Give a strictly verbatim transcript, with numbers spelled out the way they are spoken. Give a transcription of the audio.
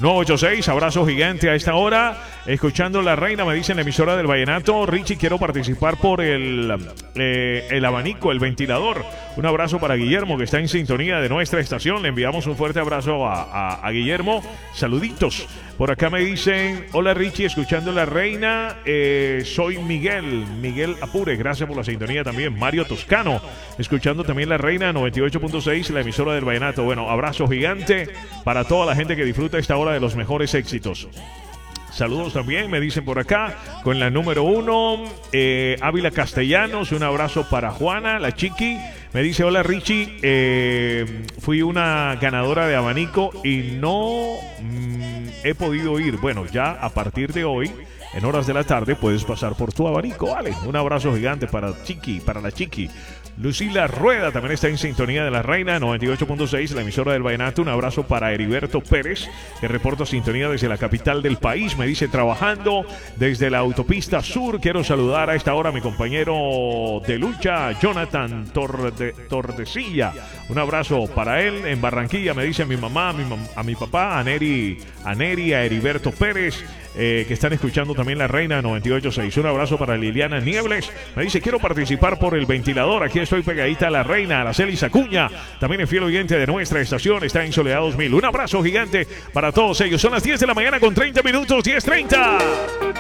nueve ocho seis. Abrazo gigante a esta hora. Escuchando La Reina, me dicen la emisora del Vallenato. Richie, quiero participar por el, eh, el abanico, el ventilador. Un abrazo para Guillermo, que está en sintonía de nuestra estación. Le enviamos un fuerte abrazo a, a, a Guillermo. Saluditos. Por acá me dicen, hola Richie, escuchando La Reina. Eh, soy Miguel, Miguel Apure. Gracias por la sintonía también. Mario Toscano, escuchando también La Reina noventa y ocho punto seis, la emisora del Vallenato. Bueno, abrazo gigante para toda la gente que disfruta esta hora de los mejores éxitos. Saludos también, me dicen por acá, con la número uno, eh, Ávila Castellanos. Un abrazo para Juana, la chiqui. Me dice, hola Richie, eh, fui una ganadora de abanico y no mm, he podido ir. Bueno, ya a partir de hoy, en horas de la tarde, puedes pasar por tu abanico, vale. Un abrazo gigante para Chiqui, para la chiqui. Lucila Rueda también está en sintonía de La Reina noventa y ocho punto seis, la emisora del Vallenato. Un abrazo para Heriberto Pérez, que reporta sintonía desde la capital del país. Me dice, trabajando desde la autopista sur. Quiero saludar a esta hora a mi compañero de lucha, Jonathan Torde, Tordesilla. Un abrazo para él en Barranquilla. Me dice a mi mamá, a mi, mam a mi papá, a Neri, a Neri, a Heriberto Pérez, eh, que están escuchando también La Reina noventa y ocho punto seis. Un abrazo para Liliana Niebles. Me dice, quiero participar por el ventilador. Aquí estoy pegadita a La Reina. Araceli Acuña, también es fiel oyente de nuestra estación, está en Soledad dos mil. Un abrazo gigante para todos ellos. Son las diez de la mañana con treinta minutos, diez treinta.